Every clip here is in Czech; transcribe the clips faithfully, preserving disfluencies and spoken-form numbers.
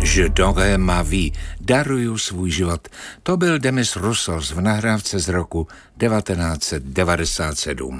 Je donnerai ma vie, daruju svůj život. To byl Demis Roussos v nahrávce z roku devatenáct set devadesát sedm.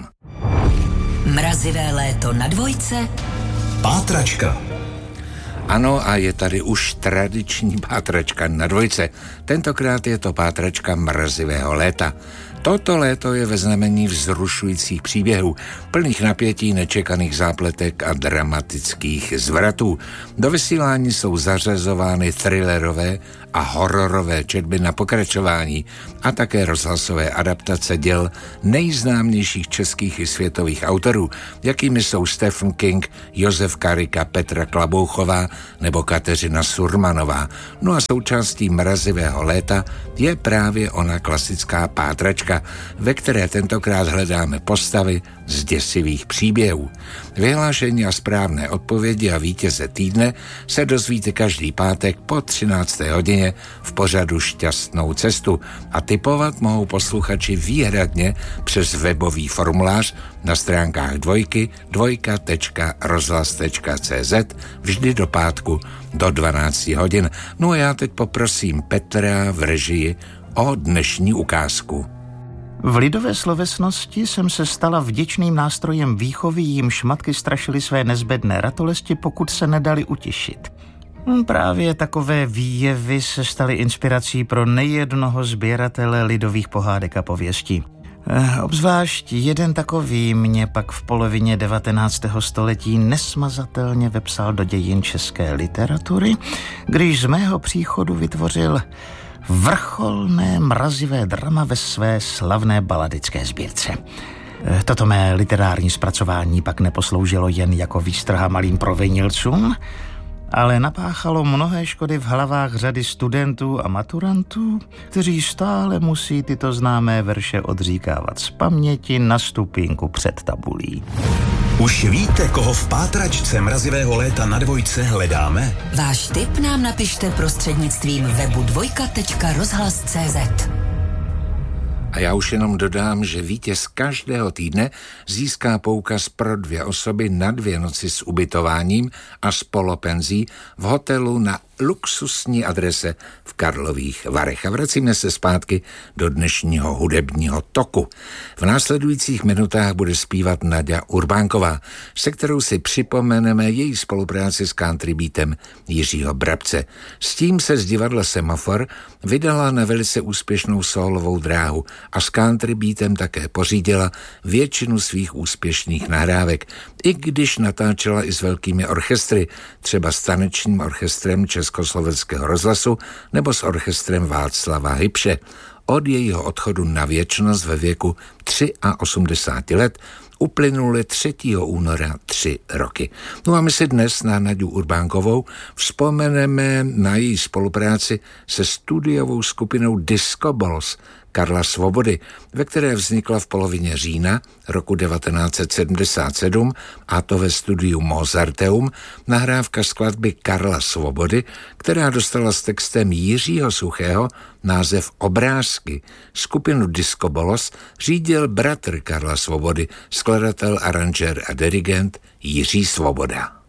Mrazivé léto na dvojce. Pátračka. Ano, a je tady už tradiční pátračka na dvojce. Tentokrát je to pátračka mrazivého léta. Toto léto je ve znamení vzrušujících příběhů, plných napětí, nečekaných zápletek a dramatických zvratů. Do vysílání jsou zařazovány thrillerové a hororové četby na pokračování a také rozhlasové adaptace děl nejznámějších českých i světových autorů, jakými jsou Stephen King, Josef Karika, Petra Klabouchová nebo Kateřina Surmanová. No a součástí mrazivého léta je právě ona klasická pátračka, ve které tentokrát hledáme postavy z děsivých příběhů. Vyhlášení a správné odpovědi a vítěze týdne se dozvíte každý pátek po třinácté hodině v pořadu Šťastnou cestu a tipovat mohou posluchači výhradně přes webový formulář na stránkách dvojky dvojka tečka rozhlas tečka cé zet vždy do pátku do dvanácti hodin. No a já teď poprosím Petra v režii o dnešní ukázku. V lidové slovesnosti jsem se stala vděčným nástrojem výchovy, jímž matky strašily své nezbedné ratolesti, pokud se nedali utěšit. Právě takové výjevy se staly inspirací pro nejednoho sběratele lidových pohádek a pověstí. Obzvlášť jeden takový mě pak v polovině devatenáctého století nesmazatelně vepsal do dějin české literatury, když z mého příchodu vytvořil vrcholné mrazivé drama ve své slavné baladické sbírce. Toto mé literární zpracování pak neposloužilo jen jako výstraha malým provinilcům, ale napáchalo mnohé škody v hlavách řady studentů a maturantů, kteří stále musí tyto známé verše odříkávat z paměti na stupínku před tabulí. Už víte, koho v pátračce mrazivého léta na dvojce hledáme? Váš tip nám napište prostřednictvím webu dvojka tečka rozhlas tečka cé zet. A já už jenom dodám, že vítěz každého týdne získá poukaz pro dvě osoby na dvě noci s ubytováním a s polopenzí v hotelu na luxusní adrese v Karlových Varech. A vracíme se zpátky do dnešního hudebního toku. V následujících minutách bude zpívat Naďa Urbánková, se kterou si připomeneme její spolupráci s country beatem Jiřího Brabce. S tím se z divadla Semafor vydala na velice úspěšnou sólovou dráhu a s country beatem také pořídila většinu svých úspěšných nahrávek, i když natáčela i s velkými orchestry, třeba s tanečním orchestrem Československého rozhlasu nebo s orchestrem Václava Hybše. Od jejího odchodu na věčnost ve věku osmdesáti tří let uplynuly třetího února tři roky. No a my si dnes na Naďu Urbánkovou vzpomeneme na její spolupráci se studiovou skupinou Disco Balls Karla Svobody, ve které vznikla v polovině října roku devatenáct set sedmdesát sedm, a to ve studiu Mozarteum, nahrávka skladby Karla Svobody, která dostala s textem Jiřího Suchého název Obrázky. Skupinu Disco Balls řídil bratr Karla Svobody, skladatel, aranžér a dirigent Jiří Svoboda.